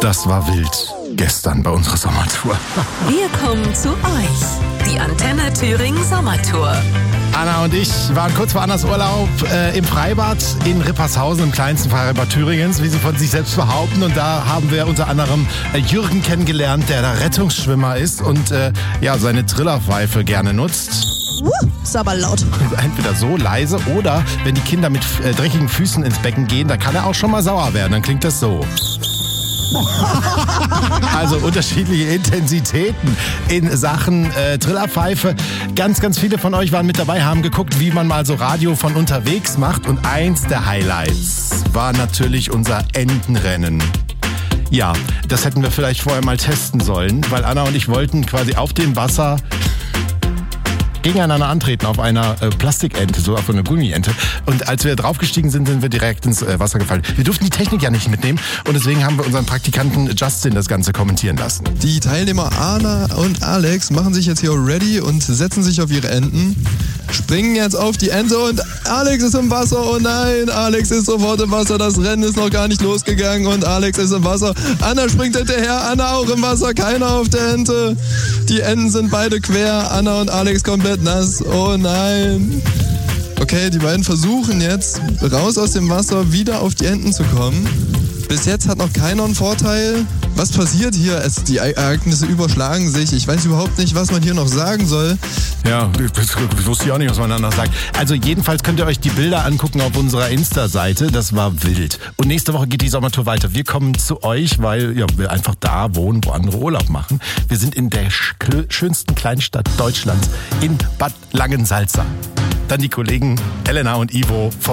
Das war wild gestern bei unserer Sommertour. Wir kommen zu euch. Die Antenne Thüringen Sommertour. Anna und ich waren kurz vor Annas Urlaub im Freibad in Rippershausen, im kleinsten Freibad Thüringens, wie sie von sich selbst behaupten. Und da haben wir unter anderem Jürgen kennengelernt, der da Rettungsschwimmer ist und seine Trillerpfeife gerne nutzt. Ist aber laut. Entweder so leise oder wenn die Kinder mit dreckigen Füßen ins Becken gehen, da kann er auch schon mal sauer werden. Dann klingt das so. Also unterschiedliche Intensitäten in Sachen Trillerpfeife. Ganz, ganz viele von euch waren mit dabei, haben geguckt, wie man mal so Radio von unterwegs macht. Und eins der Highlights war natürlich unser Entenrennen. Ja, das hätten wir vielleicht vorher mal testen sollen, weil Anna und ich wollten quasi auf dem Wasser gegeneinander antreten auf einer Plastikente, so auf einer Gummiente. Und als wir draufgestiegen sind, sind wir direkt ins Wasser gefallen. Wir durften die Technik ja nicht mitnehmen und deswegen haben wir unseren Praktikanten Justin das Ganze kommentieren lassen. Die Teilnehmer Anna und Alex machen sich jetzt hier ready und setzen sich auf ihre Enten, springen jetzt auf die Ente und Alex ist im Wasser. Oh nein, Alex ist sofort im Wasser. Das Rennen ist noch gar nicht losgegangen und Alex ist im Wasser. Anna springt hinterher, Anna auch im Wasser, keiner auf der Ente. Die Enten sind beide quer, Anna und Alex komplett nass. Oh nein. Okay, die beiden versuchen jetzt raus aus dem Wasser wieder auf die Enten zu kommen. Bis jetzt hat noch keiner einen Vorteil. Was passiert hier? Die Ereignisse überschlagen sich. Ich weiß überhaupt nicht, was man hier noch sagen soll. Ja, ich wusste ja auch nicht, was man danach sagt. Also jedenfalls könnt ihr euch die Bilder angucken auf unserer Insta-Seite. Das war wild. Und nächste Woche geht die Sommertour weiter. Wir kommen zu euch, weil wir einfach da wohnen, wo andere Urlaub machen. Wir sind in der schönsten Kleinstadt Deutschlands, in Bad Langensalza. Dann die Kollegen Elena und Ivo vom